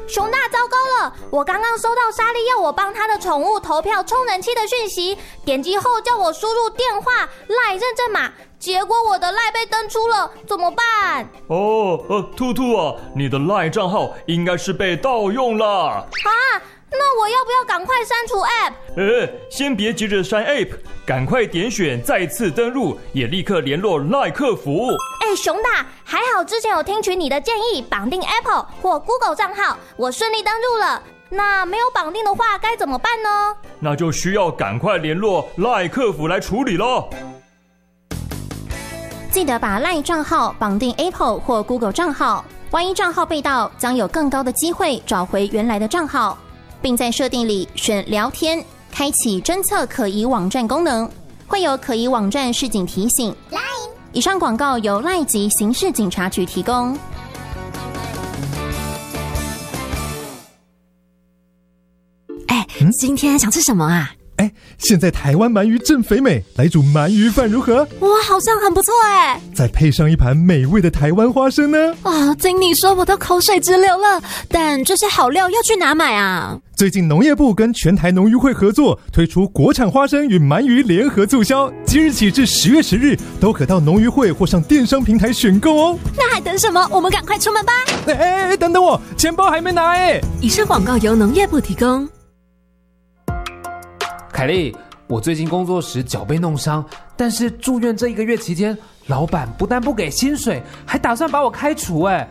熊大，糟糕了！我刚刚收到莎莉要我帮她的宠物投票充人气的讯息，点击后叫我输入电话、赖认证码，结果我的赖被登出了，怎么办？ 兔兔啊，你的赖账号应该是被盗用了啊！ 那我要不要赶快删除 App？ 先别急着删 App， 赶快点选再次登录，也立刻联络赖客服。 熊大，还好之前有听取你的建议，绑定 Apple 或 Google 账号，我顺利登入了。那没有绑定的话该怎么办呢？ 那就需要赶快联络赖客服来处理咯。 记得把赖账号绑定 Apple 或 Google 账号，万一账号被盗，将有更高的机会找回原来的账号，并在设定里选聊天，开启侦测可疑网站功能，会有可疑网站示警提醒。以上广告由赖及刑事警察局提供。 今天想吃什么啊？ 现在台湾鳗鱼正肥美，来煮鳗鱼饭如何？ 哇，好像很不错哎！ 再配上一盘美味的台湾花生呢？ 听你说我都口水直流了。但这些好料要去哪买啊？ 最近农业部跟全台农渔会合作，推出国产花生与鳗鱼联合促销，即日起至10月10日，都可到农渔会或上电商平台选购哦。 那还等什么？我们赶快出门吧！ 等等我，钱包还没拿以上广告由农业部提供。 凯莉，我最近工作时脚被弄伤，但是住院这1个月期间，老板不但不给薪水，还打算把我开除